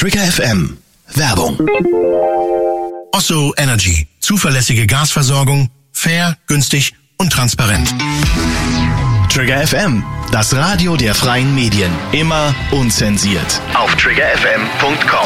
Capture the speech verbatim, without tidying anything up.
Trigger F M. Werbung. Osso Energy. Zuverlässige Gasversorgung. Fair, günstig und transparent. Trigger F M. Das Radio der freien Medien. Immer unzensiert. Auf trigger f m punkt com.